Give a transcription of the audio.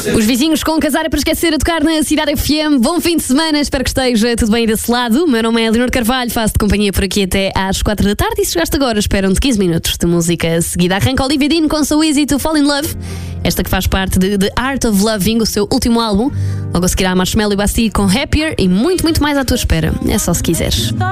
Os vizinhos com casar é para esquecer a tocar na Cidade FM. Bom fim de semana, espero que esteja tudo bem desse lado. O meu nome é Leonor Carvalho, faço-te companhia por aqui até às 4 da tarde. E se chegaste agora, esperam-te 15 minutos de música a seguida. Arranca Olivia Dean com So Easy to Fall in Love. Esta que faz parte de The Art of Loving, o seu último álbum. Logo a seguir há Marshmello e Bastille com Happier e muito, muito mais à tua espera. É só se quiseres.